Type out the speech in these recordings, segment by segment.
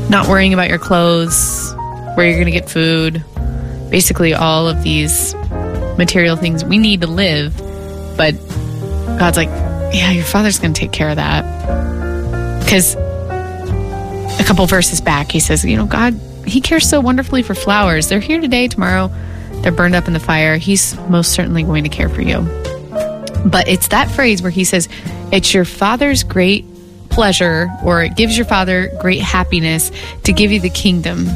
not worrying about your clothes, where you're going to get food, basically all of these material things we need to live. But God's like, yeah, your Father's going to take care of that. Because a couple verses back, he says, God, he cares so wonderfully for flowers. They're here today, tomorrow, they're burned up in the fire. He's most certainly going to care for you. But it's that phrase where he says, it's your Father's great pleasure, or it gives your Father great happiness to give you the kingdom.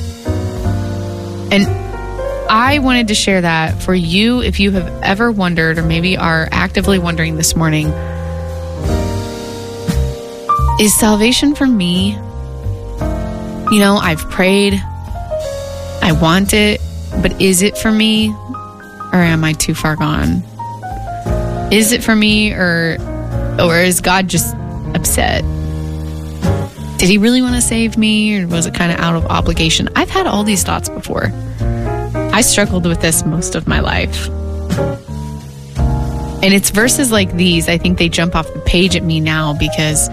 And I wanted to share that for you if you have ever wondered, or maybe are actively wondering this morning, is salvation for me? I've prayed, I want it, but is it for me, or am I too far gone? Is it for me, or is God just upset? Did he really want to save me, or was it kind of out of obligation? I've had all these thoughts before. I struggled with this most of my life. And it's verses like these, I think they jump off the page at me now, because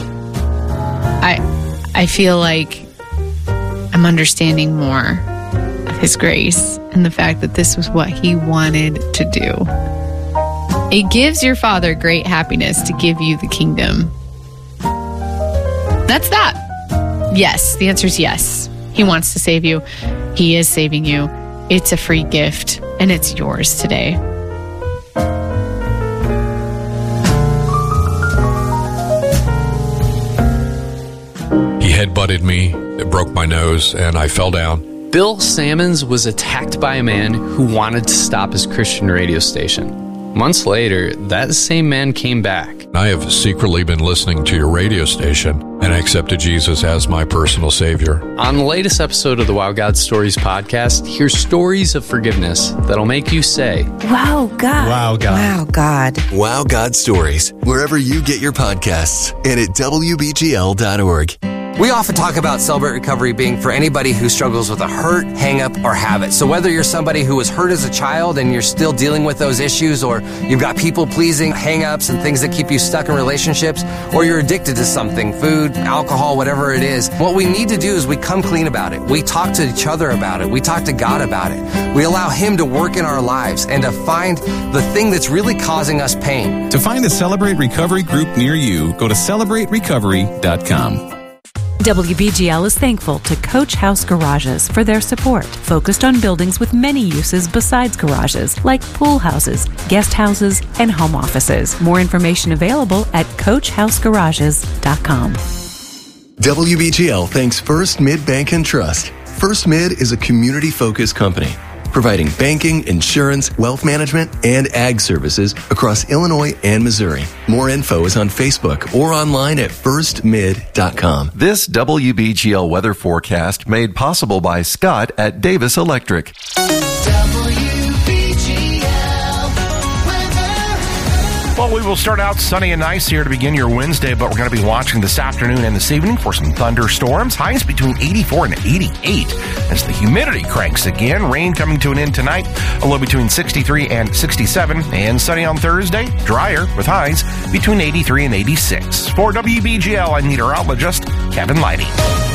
I feel like I'm understanding more of his grace and the fact that this was what he wanted to do. It gives your Father great happiness to give you the kingdom. That's that. Yes, the answer is yes. He wants to save you. He is saving you. It's a free gift, and it's yours today. He headbutted me, it broke my nose, and I fell down. Bill Sammons was attacked by a man who wanted to stop his Christian radio station. Months later, that same man came back. I have secretly been listening to your radio station and accepted Jesus as my personal Savior. On the latest episode of the Wow God Stories podcast, hear stories of forgiveness that'll make you say, Wow, God. Wow, God. Wow, God. Wow God Stories, wherever you get your podcasts and at WBGL.org. We often talk about Celebrate Recovery being for anybody who struggles with a hurt, hang-up, or habit. So whether you're somebody who was hurt as a child and you're still dealing with those issues, or you've got people-pleasing hang-ups and things that keep you stuck in relationships, or you're addicted to something, food, alcohol, whatever it is, what we need to do is we come clean about it. We talk to each other about it. We talk to God about it. We allow Him to work in our lives and to find the thing that's really causing us pain. To find a Celebrate Recovery group near you, go to CelebrateRecovery.com. WBGL is thankful to Coach House Garages for their support, focused on buildings with many uses besides garages, like pool houses, guest houses, and home offices. More information available at CoachHouseGarages.com. WBGL thanks First Mid Bank and Trust. First Mid is a community-focused company providing banking, insurance, wealth management, and ag services across Illinois and Missouri. More info is on Facebook or online at firstmid.com. This WBGL weather forecast made possible by Scott at Davis Electric. Well, we will start out sunny and nice here to begin your Wednesday, but we're going to be watching this afternoon and this evening for some thunderstorms. Highs between 84 and 88 as the humidity cranks again. Rain coming to an end tonight, a low between 63 and 67. And sunny on Thursday, drier with highs between 83 and 86. For WBGL, I'm meteorologist Kevin Leidy.